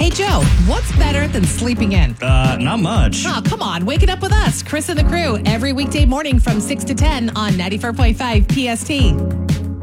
Hey, Joe, what's better than sleeping in? Not much. Oh, come on. Wake it up with us, Chris and the crew, every weekday morning from 6 to 10 on 94.5 PST.